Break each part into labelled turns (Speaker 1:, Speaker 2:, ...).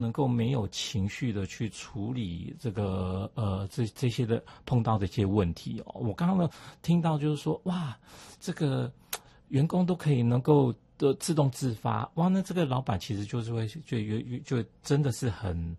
Speaker 1: 能够没有情绪的去处理这个这些的碰到的一些问题哦。我刚刚呢听到就是说，哇，这个员工都可以能够的自动自发，哇，那这个老板其实就是会就真的是很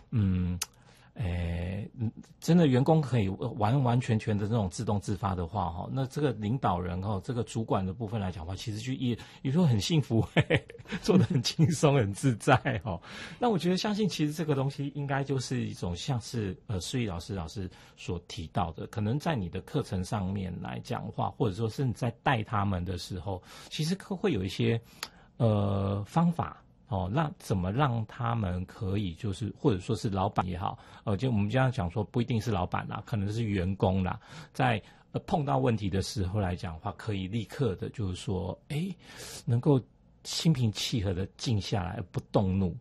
Speaker 1: 真的员工可以完完全全的这种自动自发的话哈，那这个领导人这个主管的部分来讲的话，其实就也说很幸福，做得很轻松很自在哈。那我觉得相信其实这个东西应该就是一种像是诗意老师所提到的，可能在你的课程上面来讲话，或者说是你在带他们的时候，其实会有一些方法。那怎么让他们可以就是或者说是老板也好，就我们这样讲说不一定是老板啦，可能是员工啦，在碰到问题的时候来讲的话，可以立刻的就是说，能够心平气和的静下来，不动怒，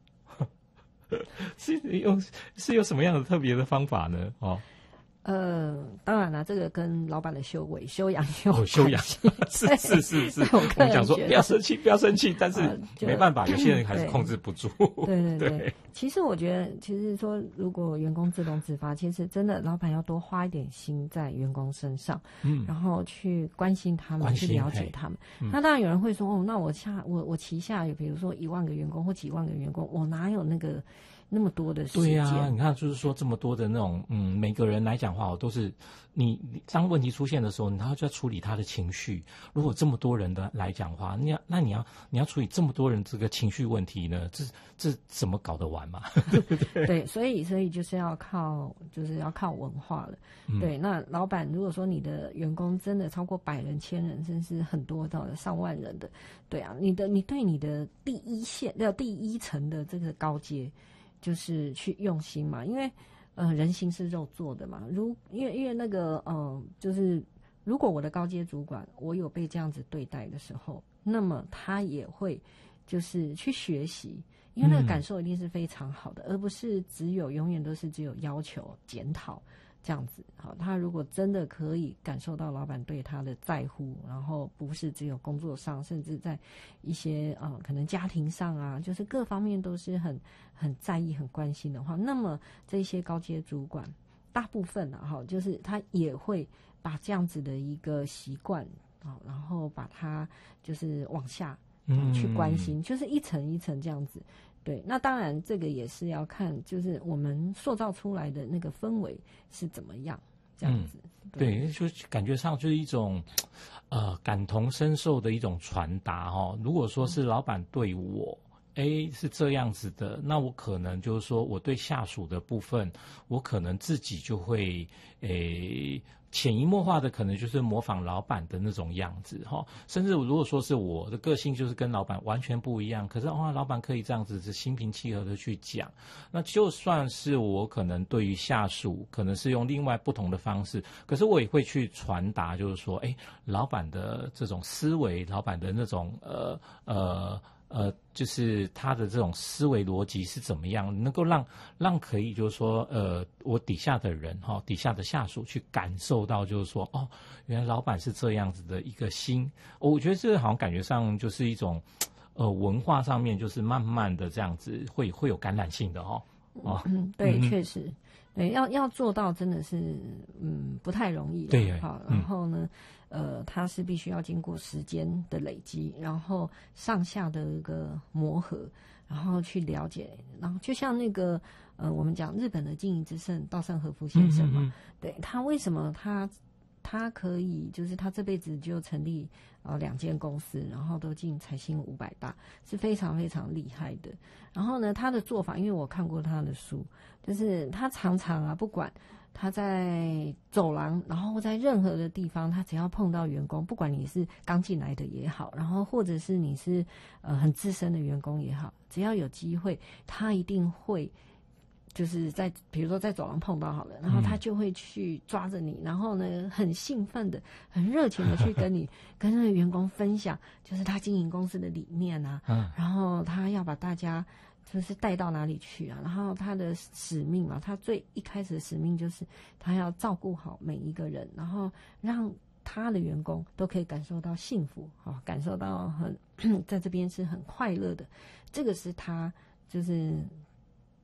Speaker 1: 是有什么样的特别的方法呢？
Speaker 2: 当然啦，这个跟老板的修养有关系。
Speaker 1: 修养是。我们讲说不要生气，但是没办法，有些人还是控制不住。
Speaker 2: 对。其实我觉得，其实说如果员工自动自发，其实真的老板要多花一点心在员工身上，然后去关心他们，去了解他们。那当然有人会说，那我旗下有比如说1万个员工或几万个员工，我哪有那么多的时间？
Speaker 1: 对啊，你看，就是说这么多的那种，每个人来讲话，都是你当问题出现的时候，然后就要处理他的情绪。如果这么多人的来讲话，你要处理这么多人这个情绪问题呢，这怎么搞得完嘛？对不对？
Speaker 2: 对，所以就是要靠文化了。对，那老板如果说你的员工真的超过100人、1000人，甚至很多到了上万人的，对啊，你对你的第一层的这个高阶。就是去用心嘛，因为人心是肉做的嘛。因为那个就是如果我的高阶主管我有被这样子对待的时候，那么他也会就是去学习，因为那个感受一定是非常好的，而不是永远都是只有要求检讨这样子。好，他如果真的可以感受到老板对他的在乎，然后不是只有工作上，甚至在一些可能家庭上啊，就是各方面都是很在意、很关心的话，那么这些高阶主管大部分就是他也会把这样子的一个习惯然后把它就是往下去关心，就是一层一层这样子。对，那当然这个也是要看，就是我们塑造出来的那个氛围是怎么样，这样子。
Speaker 1: 对，就感觉上就是一种感同身受的一种传达哈。如果说是老板对我是这样子的，那我可能就是说我对下属的部分，我可能自己就会潜移默化的可能就是模仿老板的那种样子哈。甚至如果说是我的个性就是跟老板完全不一样，可是老板可以这样子是心平气和的去讲，那就算是我可能对于下属可能是用另外不同的方式，可是我也会去传达，就是说老板的这种思维，老板的那种就是他的这种思维逻辑是怎么样，能够让可以就是说我底下的人底下的下属去感受到，就是说原来老板是这样子的一个心。我觉得这个好像感觉上就是一种文化上面就是慢慢的这样子会有感染性的
Speaker 2: 对，确实。对，要做到真的是不太容易。
Speaker 1: 对，
Speaker 2: 好，然后呢它是必须要经过时间的累积，然后上下的一个磨合，然后去了解，然后就像那个我们讲日本的经营之圣稻盛和夫先生嘛，对，他为什么他可以就是他这辈子就成立2间公司，然后都进财新500大，是非常非常厉害的。然后呢，他的做法，因为我看过他的书，就是他常常不管他在走廊，然后在任何的地方，他只要碰到员工，不管你是刚进来的也好，然后或者是你是很资深的员工也好，只要有机会，他一定会就是比如说在走廊碰到好了，然后他就会去抓着你，然后呢很兴奋的、很热情的去跟那个员工分享，就是他经营公司的理念啊，然后他要把大家就是带到哪里去啊，然后他的使命嘛，他最一开始的使命就是他要照顾好每一个人，然后让他的员工都可以感受到幸福，感受到在这边是很快乐的，这个是他就是